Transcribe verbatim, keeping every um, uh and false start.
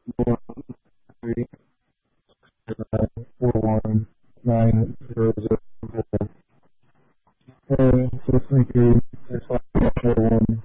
one three nine four one nine zero zero four. Hey, listening to six five four one